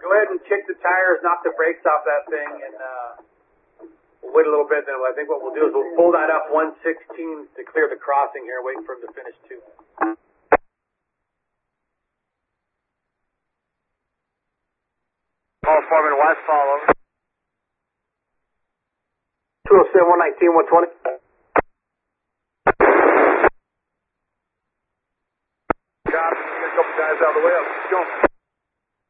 go ahead and kick the tires, knock the brakes off that thing, and we'll wait a little bit. Then I think what we'll do is we'll pull that up 116 to clear the crossing here, waiting for him to finish too. All Foreman West, follow. 207, 119, 120. Job, get a couple guys out of the way. Let's go.